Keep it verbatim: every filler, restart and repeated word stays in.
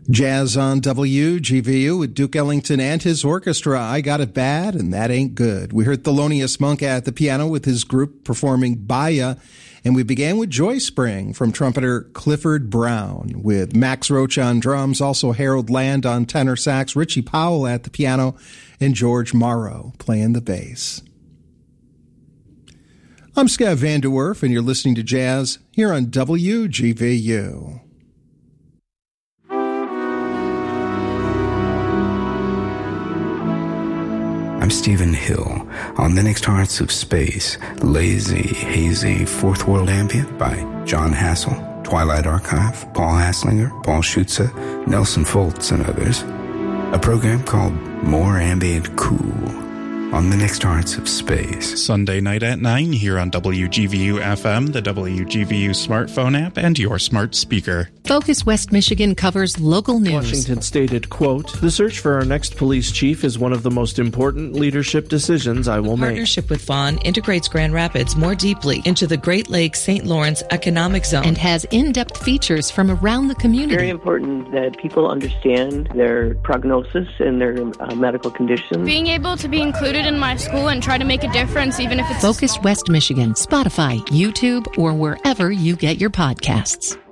Jazz on W G V U with Duke Ellington and his orchestra. I Got It Bad, and That Ain't Good. We heard Thelonious Monk at the piano with his group performing Baya, and we began with Joy Spring from trumpeter Clifford Brown with Max Roach on drums, also Harold Land on tenor sax, Richie Powell at the piano, and George Morrow playing the bass. I'm Scott Van Der Werf, and you're listening to Jazz here on W G V U. I'm Stephen Hill on The Next Hearts of Space, lazy, hazy, fourth world ambient by John Hassel, Twilight Archive, Paul Hasslinger, Paul Schutze, Nelson Foltz, and others. A program called More Ambient Cool on The Next Hearts of Space. Sunday night at nine here on W G V U F M, the W G V U smartphone app, and your smart speaker. Focus West Michigan covers local news. Washington stated, quote, "The search for our next police chief is one of the most important leadership decisions I will the make." Partnership with Vaughn integrates Grand Rapids more deeply into the Great Lakes Saint Lawrence economic zone and has in-depth features from around the community. Very important that people understand their prognosis and their uh, medical conditions. Being able to be included in my school and try to make a difference, even if it's Focus West Michigan, Spotify, YouTube, or wherever you get your podcasts.